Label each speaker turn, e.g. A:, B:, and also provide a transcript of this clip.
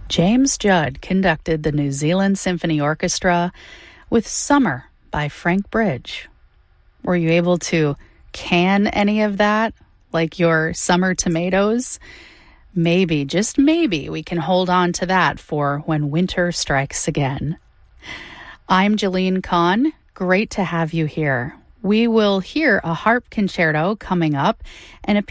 A: James Judd conducted the New Zealand Symphony Orchestra with Summer by Frank Bridge. Were you able to can any of that, like your summer tomatoes? Maybe, just maybe, we can hold on to that for when winter strikes again. I'm Jalene Kahn. Great to have you here. We will hear a harp concerto coming up and a